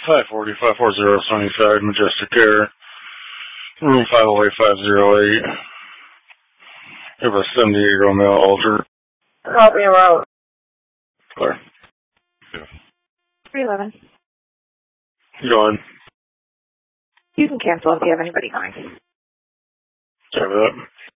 540 Sunnyside, Majestic Air, room 508-508. We have a 78-year-old male alter. Help me out. Clear. 311. Go on. You can cancel if you have anybody going. Sorry about that.